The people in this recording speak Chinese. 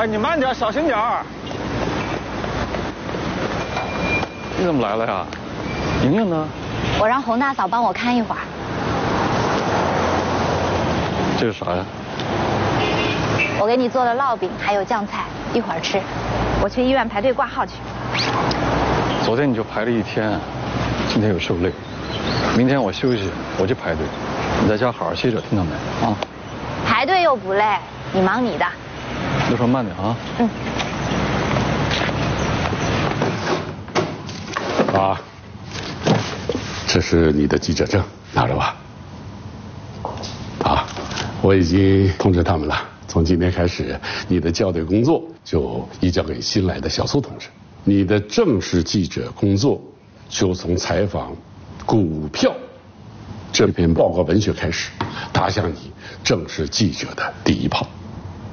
哎，你慢点，小心点儿。你怎么来了呀？莹莹呢？ 我让洪大嫂帮我看一会儿。 这是啥呀？ 我给你做了烙饼，还有酱菜，一会儿吃。我去医院排队挂号去。 昨天你就排了一天，今天又受累，明天我休息，我去排队。你在家好好歇着，听到没？啊。 排队又不累，你忙你的。 路上慢点啊。 嗯。 啊，这是你的记者证，拿着吧。啊，我已经通知他们了，从今天开始，你的校对工作就移交给新来的小苏同志。你的正式记者工作就从采访股票这篇报告文学开始，打响你正式记者的第一炮。